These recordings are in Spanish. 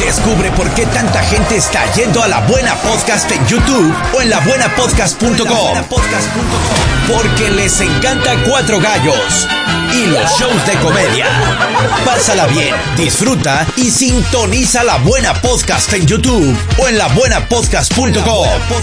Descubre por qué tanta gente está yendo a La Buena Podcast en YouTube o en labuenapodcast.com. Porque les encanta Cuatro Gallos y los shows de comedia. Pásala bien, disfruta y sintoniza La Buena Podcast en YouTube o en labuenapodcast.com.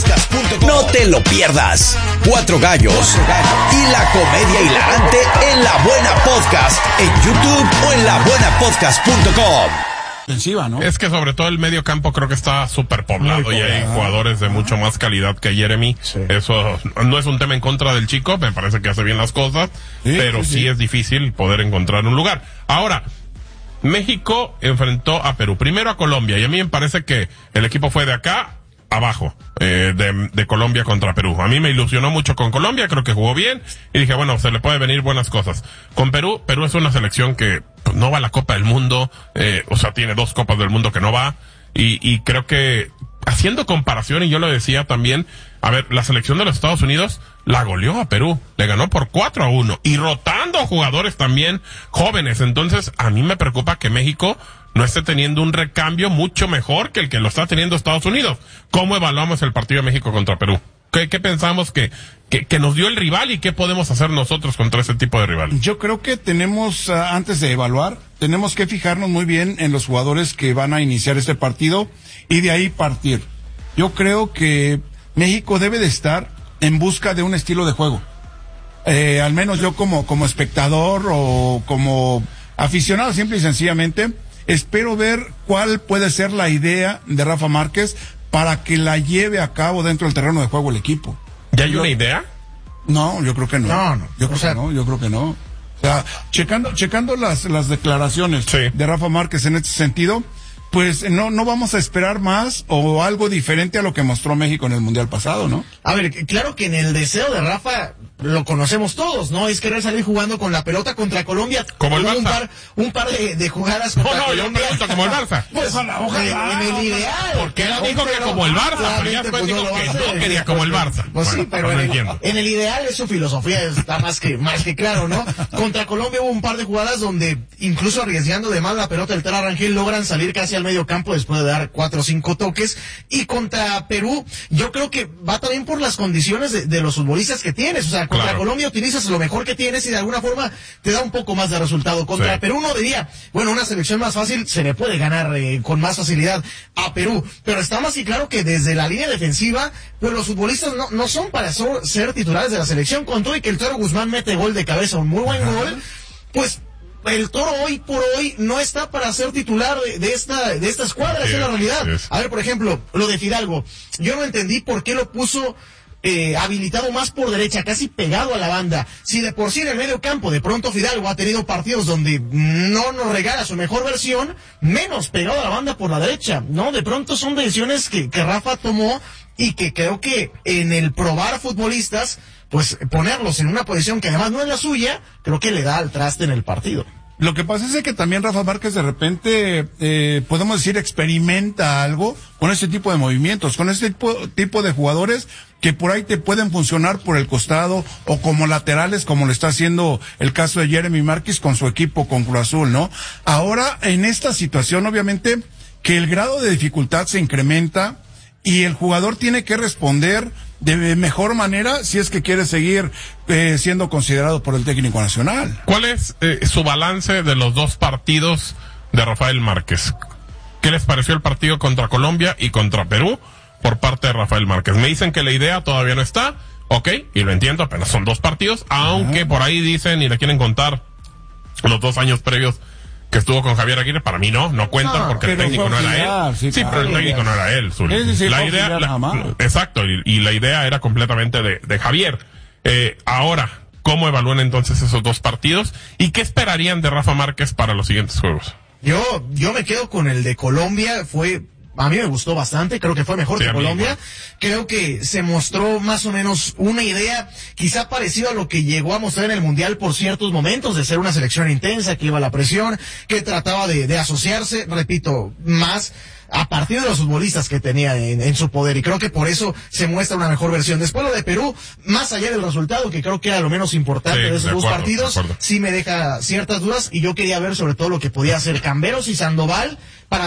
No te lo pierdas. Cuatro Gallos y la comedia hilarante en La Buena Podcast en YouTube o en labuenapodcast.com. ¿No? Es que sobre todo el medio campo creo que está súper poblado y hay jugadores de mucho más calidad que Jeremy. Sí. Eso no es un tema en contra del chico, me parece que hace bien las cosas, pero sí es difícil poder encontrar un lugar. Ahora, México enfrentó a Perú, primero a Colombia, y a mí me parece que el equipo fue de acá abajo, de Colombia contra Perú. A mí me ilusionó mucho con Colombia, creo que jugó bien, y dije, bueno, se le puede venir buenas cosas. Con Perú es una selección que pues, no va a la Copa del Mundo, o sea, tiene 2 Copas del Mundo que no va, y creo que, haciendo comparación, y yo lo decía también, a ver, la selección de los Estados Unidos la goleó a Perú, le ganó por 4-1, y rotando jugadores también jóvenes. Entonces, a mí me preocupa que México no esté teniendo un recambio mucho mejor que el que lo está teniendo Estados Unidos. ¿Cómo evaluamos el partido de México contra Perú? ¿Qué pensamos que nos dio el rival y qué podemos hacer nosotros contra ese tipo de rival? Yo creo que tenemos, antes de evaluar, tenemos que fijarnos muy bien en los jugadores que van a iniciar este partido y de ahí partir. Yo creo que México debe de estar en busca de un estilo de juego. Al menos yo como espectador o como aficionado, simple y sencillamente, espero ver cuál puede ser la idea de Rafa Márquez para que la lleve a cabo dentro del terreno de juego el equipo. ¿Ya hay una idea? No, yo creo que no. Yo creo que no. O sea, checando las declaraciones de Rafa Márquez en este sentido, pues no vamos a esperar más o algo diferente a lo que mostró México en el Mundial pasado, ¿no? A ver, claro que en el deseo de Rafa lo conocemos todos, ¿no? Es querer salir jugando con la pelota contra Colombia. Como el Barça. Un par de jugadas contra Colombia. Yo pregunto como el Barça. Pues en el ideal. Porque él dijo que como el Barça, pero ya después dijo que no quería como el Barça. Pues sí, pero en el ideal es su filosofía, está más que claro, ¿no? Contra Colombia hubo un par de jugadas donde, incluso arriesgando de más la pelota del Tara Rangel, logran salir casi al medio campo después de dar 4 o 5 toques. Y contra Perú, yo creo que va también por las condiciones de los futbolistas que tienes. O sea, contra Colombia utilizas lo mejor que tienes y de alguna forma te da un poco más de resultado. Contra Perú uno diría, bueno, una selección más fácil se le puede ganar con más facilidad a Perú. Pero está más y claro que desde la línea defensiva, pues los futbolistas no son para ser titulares de la selección. Con todo y que el Toro Guzmán mete gol de cabeza, un muy buen gol, pues el Toro hoy por hoy no está para ser titular de esta escuadra, esa es la realidad. A ver, por ejemplo, lo de Fidalgo, yo no entendí por qué lo puso habilitado más por derecha, casi pegado a la banda. Si de por sí en el medio campo de pronto Fidalgo ha tenido partidos donde no nos regala su mejor versión, menos pegado a la banda por la derecha, ¿no? De pronto son decisiones que Rafa tomó y que creo que en el probar futbolistas, pues ponerlos en una posición que además no es la suya, creo que le da al traste en el partido. Lo que pasa es que también Rafa Márquez de repente, podemos decir, experimenta algo con este tipo de movimientos, con este tipo de jugadores que por ahí te pueden funcionar por el costado o como laterales, como lo está haciendo el caso de Jeremy Márquez con su equipo, con Cruz Azul, ¿no? Ahora, en esta situación, obviamente, que el grado de dificultad se incrementa y el jugador tiene que responder de mejor manera si es que quiere seguir siendo considerado por el técnico nacional. ¿Cuál es su balance de los 2 partidos de Rafael Márquez? ¿Qué les pareció el partido contra Colombia y contra Perú por parte de Rafael Márquez? Me dicen que la idea todavía no está, ok, y lo entiendo, apenas son 2 partidos, aunque por ahí dicen y le quieren contar los 2 años previos que estuvo con Javier Aguirre. Para mí no cuentan porque el técnico no era él. Sí, pero el técnico no era él. La idea, exacto, y la idea era completamente de Javier. Ahora, ¿cómo evalúan entonces esos 2 partidos? ¿Y qué esperarían de Rafa Márquez para los siguientes juegos? Yo me quedo con el de Colombia, a mí me gustó bastante, creo que fue mejor que Colombia. Creo que se mostró más o menos una idea, quizá parecido a lo que llegó a mostrar en el Mundial por ciertos momentos, de ser una selección intensa, que iba a la presión, que trataba de asociarse, repito, más a partir de los futbolistas que tenía en su poder, y creo que por eso se muestra una mejor versión. Después lo de Perú, más allá del resultado, que creo que era lo menos importante de esos 2 partidos, sí me deja ciertas dudas, y yo quería ver sobre todo lo que podía hacer Camberos y Sandoval para